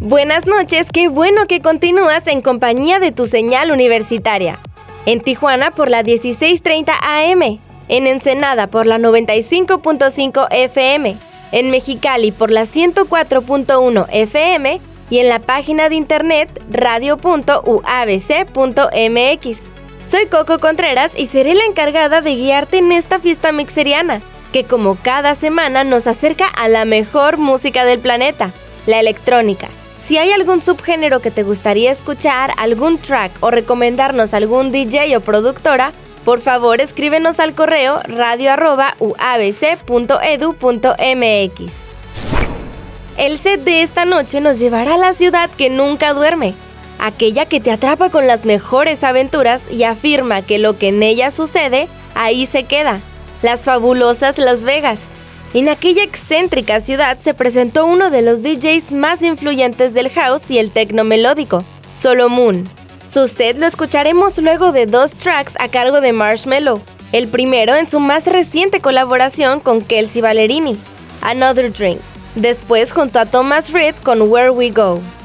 Buenas noches, qué bueno que continúas en compañía de tu señal universitaria. En Tijuana por la 1630 AM, en Ensenada por la 95.5 FM, en Mexicali por la 104.1 FM y en la página de internet radio.uabc.mx. Soy Coco Contreras y seré la encargada de guiarte en esta fiesta mixeriana, que como cada semana nos acerca a la mejor música del planeta, la electrónica. Si hay algún subgénero que te gustaría escuchar, algún track o recomendarnos algún DJ o productora, por favor escríbenos al correo radio@uabc.edu.mx. El set de esta noche nos llevará a la ciudad que nunca duerme, aquella que te atrapa con las mejores aventuras y afirma que lo que en ella sucede, ahí se queda, las fabulosas Las Vegas. En aquella excéntrica ciudad se presentó uno de los DJs más influyentes del house y el techno melódico, Solomun. Su set lo escucharemos luego de 2 tracks a cargo de Marshmello, el primero en su más reciente colaboración con Kelsea Ballerini, Another Drink, después junto a Thomas Reid con Where We Go.